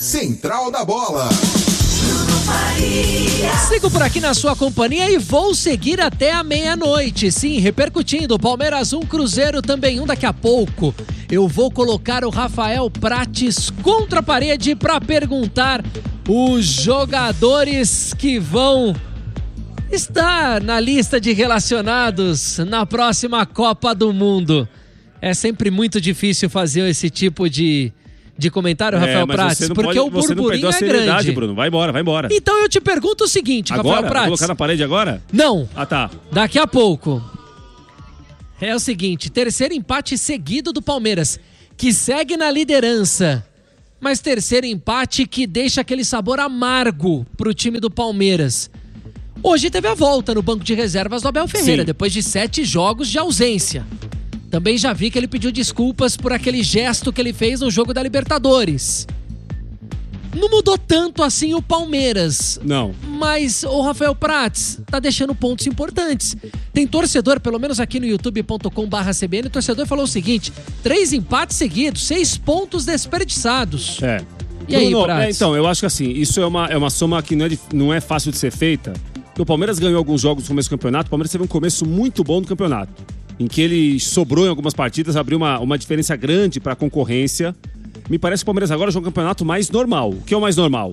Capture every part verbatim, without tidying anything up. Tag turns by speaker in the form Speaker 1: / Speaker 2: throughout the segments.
Speaker 1: Central da Bola.
Speaker 2: Sigo por aqui na sua companhia e vou seguir até a meia-noite. Sim, repercutindo. Palmeiras um, Cruzeiro também um daqui a pouco. Eu vou colocar o Rafael Prates contra a parede para perguntar os jogadores que vão estar na lista de relacionados na próxima Copa do Mundo. É sempre muito difícil fazer esse tipo de... de comentário, é, Rafael Prates, porque pode, o burburinho é grande.
Speaker 3: Bruno. Vai embora, vai embora.
Speaker 2: Então eu te pergunto o seguinte,
Speaker 3: agora?
Speaker 2: Rafael Prates.
Speaker 3: Vou colocar na parede agora?
Speaker 2: Não.
Speaker 3: Ah, tá.
Speaker 2: Daqui a pouco. É o seguinte, terceiro empate seguido do Palmeiras, que segue na liderança, mas terceiro empate que deixa aquele sabor amargo pro time do Palmeiras. Hoje teve a volta no banco de reservas do Abel Ferreira, Sim. depois de sete jogos de ausência. Também já vi que ele pediu desculpas por aquele gesto que ele fez no jogo da Libertadores. Não mudou tanto assim o Palmeiras.
Speaker 3: Não.
Speaker 2: Mas o Rafael Prates tá deixando pontos importantes. Tem torcedor, pelo menos aqui no youtube ponto com barra C B N, o torcedor falou o seguinte: três empates seguidos, seis pontos desperdiçados.
Speaker 3: É.
Speaker 2: E aí,
Speaker 3: Bruno,
Speaker 2: Prates?
Speaker 3: É, então, eu acho que assim, isso é uma, é uma soma que não é, não é fácil de ser feita. O Palmeiras ganhou alguns jogos no começo do campeonato, o Palmeiras teve um começo muito bom do campeonato, em que ele sobrou em algumas partidas, abriu uma, uma diferença grande para a concorrência. Me parece que o Palmeiras agora joga um campeonato mais normal. O que é o mais normal?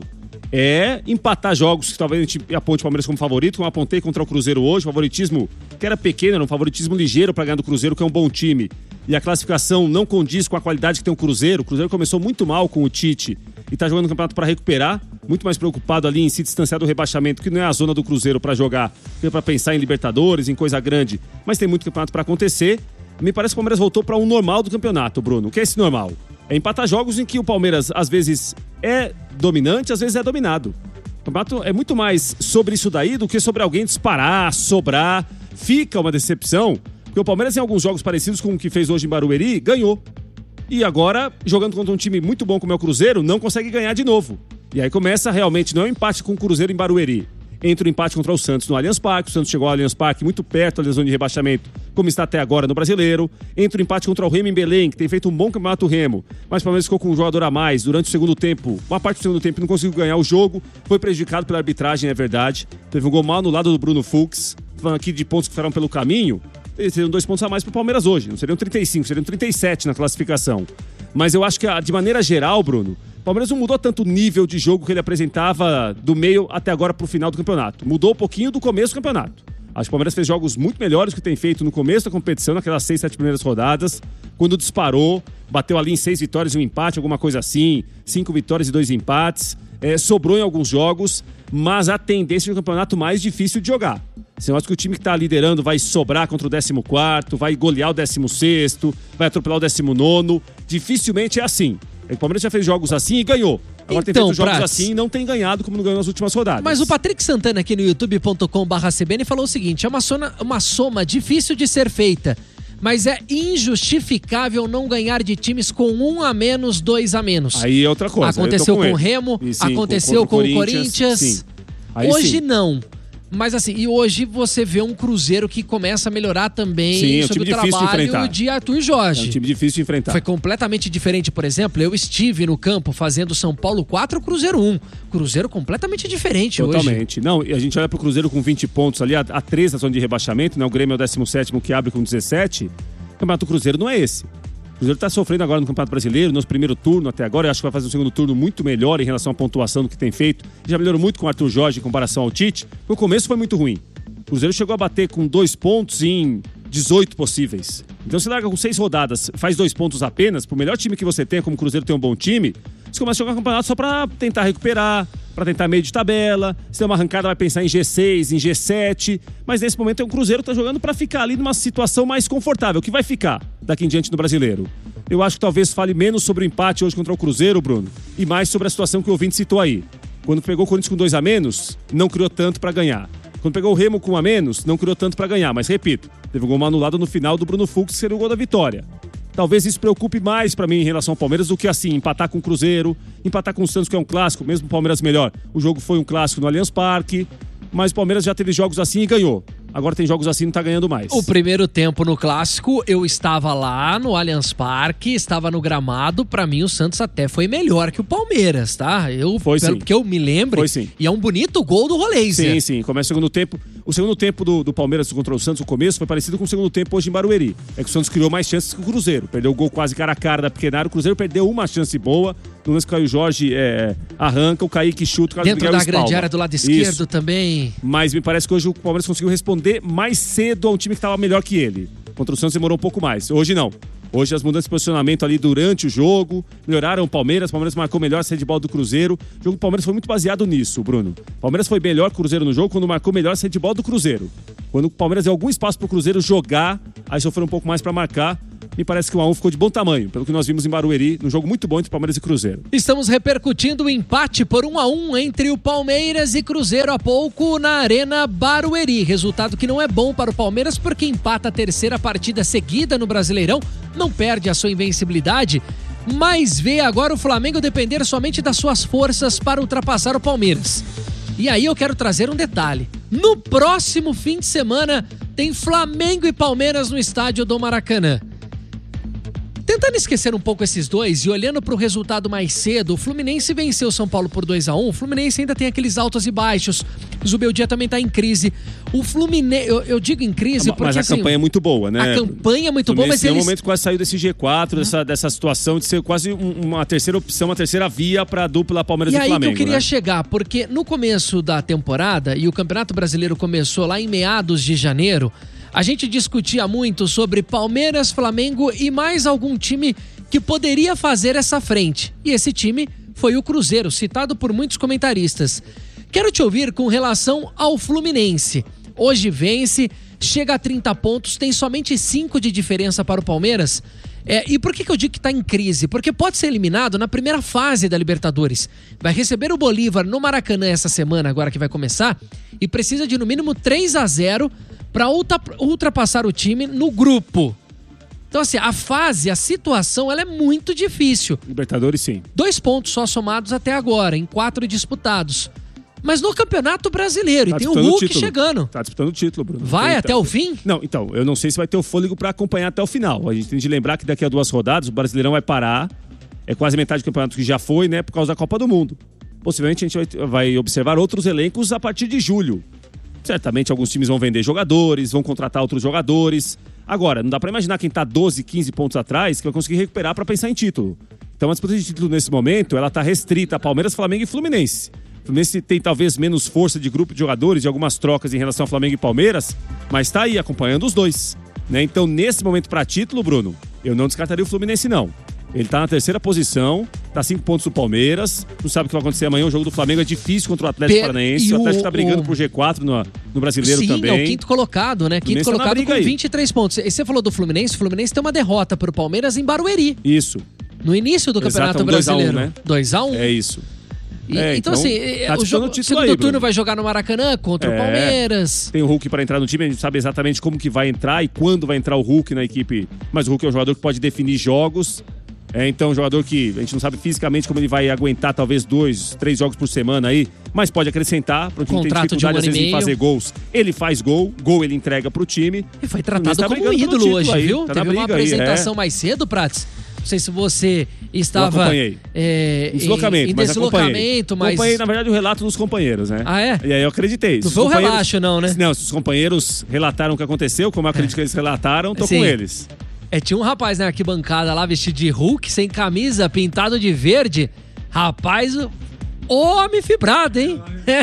Speaker 3: É empatar jogos que talvez a gente aponte o Palmeiras como favorito, como eu apontei contra o Cruzeiro hoje. O favoritismo, que era pequeno, era um favoritismo ligeiro para ganhar do Cruzeiro, que é um bom time. E a classificação não condiz com a qualidade que tem o Cruzeiro. O Cruzeiro começou muito mal com o Tite e está jogando um campeonato para recuperar. Muito mais preocupado ali em se distanciar do rebaixamento, que não é a zona do Cruzeiro para jogar, que é para pensar em Libertadores, em coisa grande. Mas tem muito campeonato para acontecer. Me parece que o Palmeiras voltou para um normal do campeonato, Bruno. O que é esse normal? É empatar jogos em que o Palmeiras, às vezes, é dominante, às vezes é dominado. O campeonato é muito mais sobre isso daí do que sobre alguém disparar, sobrar. Fica uma decepção, porque o Palmeiras, em alguns jogos parecidos com o que fez hoje em Barueri, ganhou. E agora, jogando contra um time muito bom como é o Cruzeiro, não consegue ganhar de novo. E aí começa realmente, não é um empate com o Cruzeiro em Barueri. Entra o empate contra o Santos no Allianz Parque. O Santos chegou ao Allianz Parque muito perto da zona de rebaixamento, como está até agora no Brasileiro. Entra o empate contra o Remo em Belém, que tem feito um bom campeonato Remo, mas o Palmeiras ficou com um jogador a mais durante o segundo tempo. Uma parte do segundo tempo não conseguiu ganhar o jogo, foi prejudicado pela arbitragem, é verdade. Teve um gol mal anulado do Bruno Fux. Falando aqui de pontos que ficaram pelo caminho, seriam dois pontos a mais para o Palmeiras hoje. Não seriam trinta e cinco, seriam trinta e sete na classificação. Mas eu acho que, de maneira geral, Bruno, o Palmeiras não mudou tanto o nível de jogo que ele apresentava do meio até agora pro final do campeonato. Mudou um pouquinho do começo do campeonato. Acho que o Palmeiras fez jogos muito melhores do que tem feito no começo da competição, naquelas seis, sete primeiras rodadas, quando disparou, bateu ali em seis vitórias e um empate, alguma coisa assim, cinco vitórias e dois empates, é, sobrou em alguns jogos, mas a tendência do campeonato mais difícil de jogar. Você acha que o time que está liderando vai sobrar contra o décimo quarto, vai golear o décimo sexto, vai atropelar o décimo nono. Dificilmente é assim. O Palmeiras já fez jogos assim e ganhou. Agora
Speaker 2: então,
Speaker 3: tem feito jogos
Speaker 2: Prates,
Speaker 3: assim e não tem ganhado como não ganhou nas últimas rodadas.
Speaker 2: Mas o Patrick Santana aqui no youtube ponto com barra C B N falou o seguinte: é uma soma, uma soma difícil de ser feita, mas é injustificável não ganhar de times com um a menos, dois a menos.
Speaker 3: Aí é outra coisa.
Speaker 2: Aconteceu com, com o Remo, e, sim, aconteceu com, com o Corinthians. Sim. Hoje sim. Não. Mas assim, e hoje você vê um Cruzeiro que começa a melhorar também. Sim, é um time difícil de enfrentar. De Arthur Jorge.
Speaker 3: É um time difícil de enfrentar.
Speaker 2: Foi completamente diferente, por exemplo, eu estive no campo fazendo São Paulo quatro, Cruzeiro um. Cruzeiro completamente diferente
Speaker 3: Totalmente.
Speaker 2: hoje.
Speaker 3: Totalmente. Não, e a gente olha pro Cruzeiro com vinte pontos ali, a, a três na zona de rebaixamento, né? O Grêmio é o décimo sétimo que abre com dezessete. O campeonato do Cruzeiro não é esse. O Cruzeiro está sofrendo agora no Campeonato Brasileiro, no primeiro turno até agora. Eu acho que vai fazer um segundo turno muito melhor em relação à pontuação do que tem feito. Já melhorou muito com o Arthur Jorge em comparação ao Tite. O começo foi muito ruim. O Cruzeiro chegou a bater com dois pontos em dezoito possíveis. Então você larga com seis rodadas, faz dois pontos apenas, pro melhor time que você tem, como o Cruzeiro tem um bom time, você começa a jogar campeonato só para tentar recuperar, para tentar meio de tabela. Se tem uma arrancada, vai pensar em G seis, em G sete. Mas nesse momento o Cruzeiro tá jogando para ficar ali numa situação mais confortável, que vai ficar daqui em diante no Brasileiro. Eu acho que talvez fale menos sobre o empate hoje contra o Cruzeiro, Bruno, e mais sobre a situação que o ouvinte citou aí. Quando pegou o Corinthians com dois a menos, não criou tanto para ganhar. Quando pegou o Remo com um a menos, não criou tanto para ganhar. Mas repito, teve um gol anulado no final do Bruno Fux, que seria o gol da vitória. Talvez isso preocupe mais para mim em relação ao Palmeiras do que assim, empatar com o Cruzeiro, empatar com o Santos, que é um clássico, mesmo o Palmeiras melhor. O jogo foi um clássico no Allianz Parque, mas o Palmeiras já teve jogos assim e ganhou. agora tem jogos assim e não tá ganhando mais.
Speaker 2: O primeiro tempo no Clássico, eu estava lá no Allianz Parque, estava no gramado. Pra mim, o Santos até foi melhor que o Palmeiras, tá? Eu,
Speaker 3: foi
Speaker 2: pelo
Speaker 3: sim.
Speaker 2: que eu me lembro.
Speaker 3: Foi sim.
Speaker 2: E é um bonito gol do Rolência.
Speaker 3: Sim, sim. Começa o segundo tempo. O segundo tempo do, do Palmeiras contra o Santos, o começo, foi parecido com o segundo tempo hoje em Barueri. É que o Santos criou mais chances que o Cruzeiro. Perdeu o gol quase cara a cara da pequena área. O Cruzeiro perdeu uma chance boa. No lance que o Caio Jorge é, arranca, o Kaique chuta, o Carlos
Speaker 2: Dentro
Speaker 3: Miguel
Speaker 2: da
Speaker 3: espalma.
Speaker 2: grande área do lado esquerdo
Speaker 3: Isso.
Speaker 2: também.
Speaker 3: Mas me parece que hoje o Palmeiras conseguiu responder mais cedo a um time que estava melhor que ele. Contra o Santos demorou um pouco mais. Hoje não. Hoje as mudanças de posicionamento ali durante o jogo melhoraram o Palmeiras. O Palmeiras marcou melhor a saída de bola do Cruzeiro. O jogo do Palmeiras foi muito baseado nisso, Bruno. O Palmeiras foi melhor que o Cruzeiro no jogo quando marcou melhor a saída de bola do Cruzeiro. Quando o Palmeiras deu algum espaço pro Cruzeiro jogar, aí sofreu um pouco mais para marcar. Me parece que o um a um ficou de bom tamanho, pelo que nós vimos em Barueri, num jogo muito bom entre Palmeiras e Cruzeiro.
Speaker 2: Estamos repercutindo o empate por um a um entre o Palmeiras e Cruzeiro há pouco na Arena Barueri. Resultado que não é bom para o Palmeiras porque empata a terceira partida seguida no Brasileirão, não perde a sua invencibilidade, mas vê agora o Flamengo depender somente das suas forças para ultrapassar o Palmeiras. E aí eu quero trazer um detalhe. No próximo fim de semana tem Flamengo e Palmeiras no estádio do Maracanã. Tentando esquecer um pouco esses dois e olhando para o resultado mais cedo, o Fluminense venceu o São Paulo por dois a um. O Fluminense ainda tem aqueles altos e baixos. O Zubeldia também está em crise. O Fluminense, eu, eu digo em crise porque
Speaker 3: mas a
Speaker 2: assim,
Speaker 3: campanha é muito boa, né?
Speaker 2: A campanha é muito boa, mas
Speaker 3: eles...
Speaker 2: eles...
Speaker 3: no momento quase saiu desse G quatro, hum. dessa, dessa situação de ser quase um, uma terceira opção, uma terceira via para a dupla Palmeiras e, e Flamengo. E aí que eu queria
Speaker 2: né? chegar, porque no começo da temporada, e o Campeonato Brasileiro começou lá em meados de janeiro, a gente discutia muito sobre Palmeiras, Flamengo e mais algum time que poderia fazer essa frente. E esse time foi o Cruzeiro, citado por muitos comentaristas. Quero te ouvir com relação ao Fluminense. Hoje vence, chega a trinta pontos, tem somente cinco de diferença para o Palmeiras. É, e por que, que eu digo que está em crise? Porque pode ser eliminado na primeira fase da Libertadores. Vai receber o Bolívar no Maracanã essa semana, agora que vai começar, e precisa de no mínimo três a zero para ultrapassar o time no grupo. Então assim, a fase, a situação, ela é muito difícil.
Speaker 3: Libertadores sim. Dois
Speaker 2: pontos só somados até agora, em quatro disputados. Mas no Campeonato Brasileiro,
Speaker 3: tá
Speaker 2: e tem o Hulk chegando.
Speaker 3: Tá disputando o título, Bruno.
Speaker 2: Vai
Speaker 3: tem,
Speaker 2: até
Speaker 3: tá...
Speaker 2: o fim?
Speaker 3: Não, então, eu não sei se vai ter o fôlego para acompanhar até o final. A gente tem de lembrar que daqui a duas rodadas o Brasileirão vai parar. É quase metade do campeonato que já foi, né, por causa da Copa do Mundo. Possivelmente a gente vai, vai observar outros elencos a partir de julho. Certamente alguns times vão vender jogadores, vão contratar outros jogadores. Agora, não dá pra imaginar quem tá doze, quinze pontos atrás que vai conseguir recuperar pra pensar em título. Então a disputa de título nesse momento, ela tá restrita a Palmeiras, Flamengo e Fluminense. O Fluminense tem talvez menos força de grupo de jogadores, de algumas trocas em relação a Flamengo e Palmeiras, mas tá aí acompanhando os dois, né? Então nesse momento pra título, Bruno, eu não descartaria o Fluminense não. Ele tá na terceira posição, tá cinco pontos do Palmeiras, não sabe o que vai acontecer amanhã, o jogo do Flamengo é difícil contra o Atlético Paranaense, o Atlético tá brigando o... pro G quatro no, no Brasileiro
Speaker 2: Sim,
Speaker 3: também.
Speaker 2: Sim, é o quinto colocado, né? Quinto colocado tá com vinte e três pontos. E você falou do Fluminense, o Fluminense tem uma derrota pro Palmeiras em Barueri.
Speaker 3: Isso.
Speaker 2: No início do Campeonato
Speaker 3: Exato,
Speaker 2: Brasileiro.
Speaker 3: dois a um, né?
Speaker 2: dois a um.
Speaker 3: É isso.
Speaker 2: E,
Speaker 3: é,
Speaker 2: então,
Speaker 3: então
Speaker 2: assim,
Speaker 3: tá
Speaker 2: o jogo, segundo
Speaker 3: aí,
Speaker 2: turno vai jogar no Maracanã contra é, o Palmeiras.
Speaker 3: Tem o Hulk para entrar no time, a gente sabe exatamente como que vai entrar e quando vai entrar o Hulk na equipe. Mas o Hulk é um jogador que pode definir jogos. É, então, um jogador que a gente não sabe fisicamente como ele vai aguentar talvez dois, três jogos por semana aí, mas pode acrescentar para o time que tem dificuldade um às vezes em fazer gols. Ele faz gol, gol ele entrega para o time.
Speaker 2: E foi tratado tá como um ídolo hoje, aí, viu? Tá Teve uma apresentação aí, é. mais cedo, Prats. Não sei se você estava
Speaker 3: acompanhei.
Speaker 2: É,
Speaker 3: em deslocamento,
Speaker 2: em, em
Speaker 3: mas
Speaker 2: deslocamento,
Speaker 3: acompanhei.
Speaker 2: mas...
Speaker 3: acompanhei, na verdade, o relato dos companheiros, né?
Speaker 2: Ah, é?
Speaker 3: E aí eu acreditei.
Speaker 2: Não foi o relaxo, não, né?
Speaker 3: Não, se os companheiros relataram o que aconteceu, como eu acredito é. que eles relataram, tô Sim. com eles.
Speaker 2: É, tinha um rapaz na arquibancada lá vestido de Hulk, sem camisa, pintado de verde. Rapaz, homem fibrado, hein?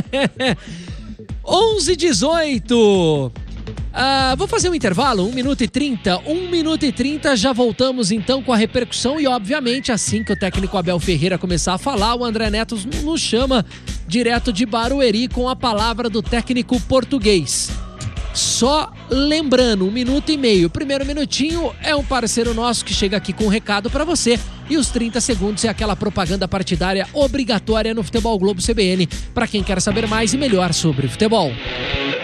Speaker 2: onze e dezoito. Ah, vou fazer um intervalo, um minuto e trinta. um minuto e trinta, já voltamos então com a repercussão. E obviamente, assim que o técnico Abel Ferreira começar a falar, o André Neto nos chama direto de Barueri com a palavra do técnico português. Só lembrando, um minuto e meio. O primeiro minutinho é um parceiro nosso que chega aqui com um recado pra você. E os trinta segundos é aquela propaganda partidária obrigatória no Futebol Globo C B N, pra quem quer saber mais e melhor sobre futebol.